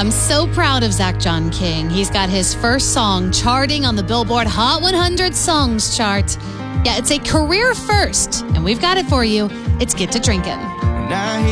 I'm so proud of Zach John King. He's got his first song charting on the Billboard Hot 100 Songs chart. Yeah, it's a career first, and we've got it for you. It's Get to Drinkin'.